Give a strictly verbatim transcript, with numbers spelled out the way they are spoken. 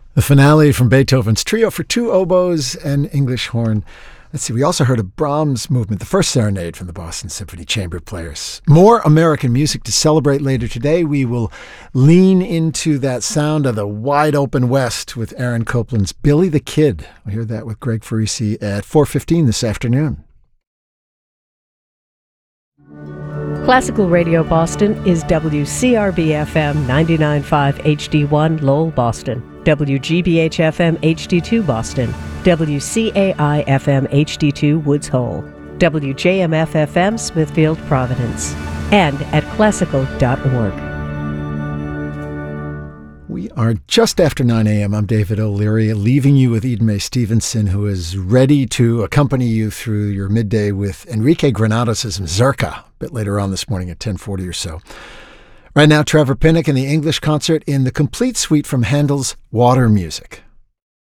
The finale from Beethoven's Trio for Two Oboes and English Horn. Let's see, we also heard of Brahms' Movement, the first serenade from the Boston Symphony Chamber Players. More American music to celebrate later today. We will lean into that sound of the wide open West with Aaron Copland's Billy the Kid. We'll hear that with Greg Farisi at four fifteen this afternoon. Classical Radio Boston is W C R B F M ninety-nine point five H D one Lowell, Boston, W G B H F M H D two Boston, W C A I F M H D two Woods Hole, W J M F F M Smithfield, Providence, and at classical dot org. We are just after nine a.m. I'm David O'Leary, leaving you with Eden Mae Stevenson, who is ready to accompany you through your midday with Enrique Granados' Mazurka, a bit later on this morning at ten forty or so. Right now, Trevor Pinnock in the English concert in the complete suite from Handel's Water Music.